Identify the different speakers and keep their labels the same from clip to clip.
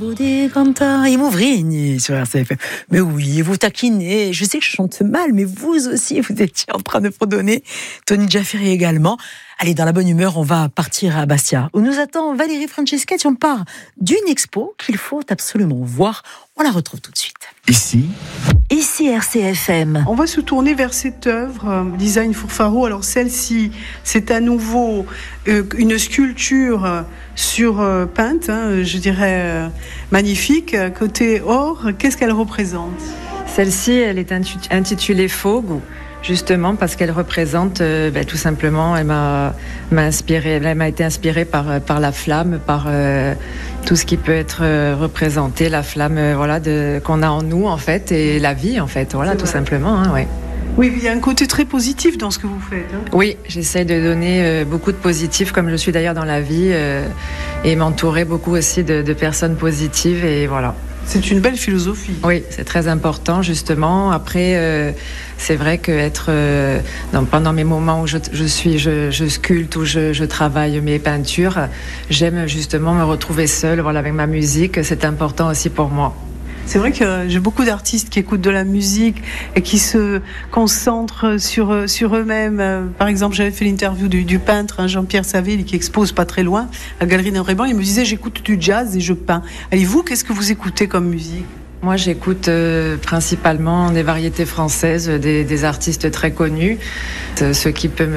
Speaker 1: Body Canta et Mouvrini sur RCFM. Mais oui, vous taquinez. Je sais que je chante mal, mais vous aussi, vous étiez en train de fredonner. Tony Jafferi également. Allez, dans la bonne humeur, on va partir à Bastia, où nous attend Valérie Franceschetti. On part d'une expo qu'il faut absolument voir. On la retrouve tout de suite.
Speaker 2: Ici
Speaker 3: RCFM.
Speaker 4: On va se tourner vers cette œuvre, Design Furfaro. Alors celle-ci, c'est à nouveau une sculpture sur peinte, je dirais magnifique. Côté or, qu'est-ce qu'elle représente ?
Speaker 5: Celle-ci, elle est intitulée Fauve, justement parce qu'elle représente, tout simplement, elle m'a été inspirée par la flamme, par tout ce qui peut être représenté, la flamme, qu'on a en nous en fait, et la vie en fait, voilà, tout simplement, ouais.
Speaker 4: Oui, il y a un côté très positif dans ce que vous faites.
Speaker 5: Oui, j'essaie de donner beaucoup de positif, comme je suis d'ailleurs dans la vie, et m'entourer beaucoup aussi de personnes positives, et voilà.
Speaker 4: C'est une belle philosophie.
Speaker 5: Oui, c'est très important justement. Après, c'est vrai que pendant mes moments où je sculpte ou je travaille mes peintures, j'aime justement me retrouver seule, avec ma musique. C'est important aussi pour moi.
Speaker 4: C'est vrai que j'ai beaucoup d'artistes qui écoutent de la musique et qui se concentrent sur eux-mêmes. Par exemple, j'avais fait l'interview du peintre Jean-Pierre Saville qui expose pas très loin à la Galerie Noir-et-Blanc. Il me disait j'écoute du jazz et je peins. Et vous, qu'est-ce que vous écoutez comme musique ?
Speaker 5: Moi, j'écoute principalement des variétés françaises, des artistes très connus, ce qui peut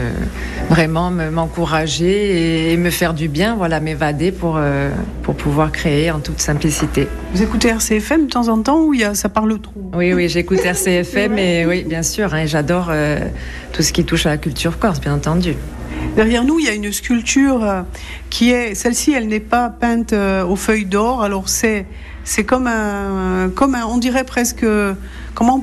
Speaker 5: m'encourager et me faire du bien, m'évader pour pouvoir créer en toute simplicité.
Speaker 4: Vous écoutez RCFM de temps en temps ou ça parle trop ?
Speaker 5: Oui, j'écoute RCFM et oui, bien sûr, et j'adore tout ce qui touche à la culture corse, bien entendu.
Speaker 4: Derrière nous, il y a une sculpture celle-ci, elle n'est pas peinte aux feuilles d'or, alors c'est comme on dirait presque, comment